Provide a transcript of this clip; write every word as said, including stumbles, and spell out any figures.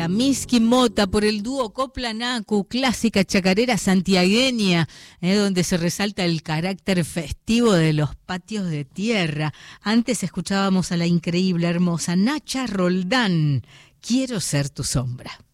la Miski Mota por el dúo Coplanacu, clásica chacarera santiagueña, eh, donde se resalta el carácter festivo de los patios de tierra. Antes escuchábamos a la increíble, hermosa Nacha Roldán, Quiero ser tu sombra.